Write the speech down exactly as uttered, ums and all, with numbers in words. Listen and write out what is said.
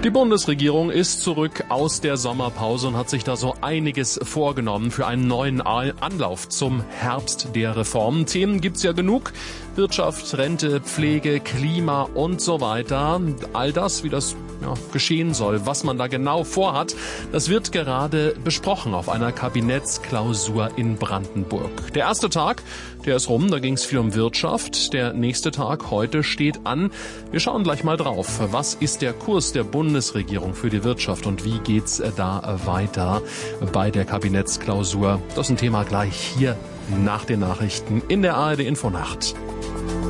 Die Bundesregierung ist zurück aus der Sommerpause und hat sich da so einiges vorgenommen für einen neuen Anlauf zum Herbst der Reformen. Themen gibt's ja genug. Wirtschaft, Rente, Pflege, Klima und so weiter. All das, wie das ja, geschehen soll, was man da genau vorhat, das wird gerade besprochen auf einer Kabinettsklausur in Brandenburg. Der erste Tag, der ist rum, da ging es viel um Wirtschaft. Der nächste Tag heute steht an. Wir schauen gleich mal drauf. Was ist der Kurs der Bundesregierung für die Wirtschaft und wie geht's da weiter bei der Kabinettsklausur? Das ist ein Thema gleich hier nach den Nachrichten in der A R D Infonacht.